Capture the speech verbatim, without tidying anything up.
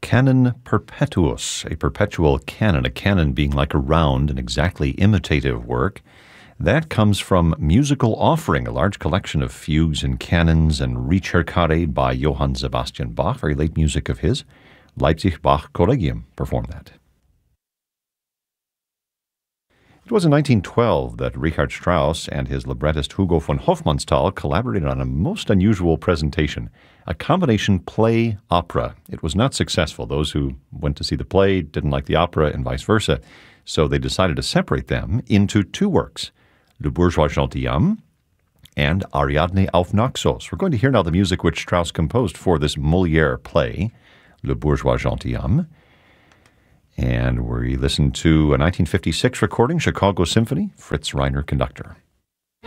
Canon Perpetuus, a perpetual canon, a canon being like a round and exactly imitative work. That comes from Musical Offering, a large collection of fugues and canons and ricercate by Johann Sebastian Bach, very late music of his. Leipzig Bach Collegium performed that. It was in nineteen twelve that Richard Strauss and his librettist Hugo von Hofmannsthal collaborated on a most unusual presentation, a combination play-opera. It was not successful. Those who went to see the play didn't like the opera and vice versa, so they decided to separate them into two works, Le Bourgeois Gentilhomme and Ariadne auf Naxos. We're going to hear now the music which Strauss composed for this Molière play, Le Bourgeois Gentilhomme. And we listen to a nineteen fifty-six recording, Chicago Symphony, Fritz Reiner, conductor.